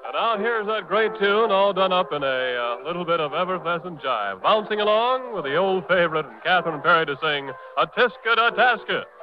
And now here's that great tune all done up in a little bit of effervescent jive. Bouncing along with the old favorite and Catherine Perry to sing, A Tisca da Tasca.